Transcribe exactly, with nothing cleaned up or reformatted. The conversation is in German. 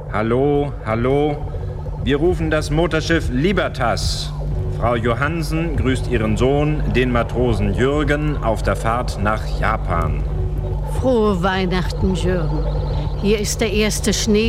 Hallo, hallo. Wir rufen das Motorschiff Libertas. Frau Johansen grüßt ihren Sohn, den Matrosen Jürgen, auf der Fahrt nach Japan. Frohe Weihnachten, Jürgen. Hier ist der erste Schnee.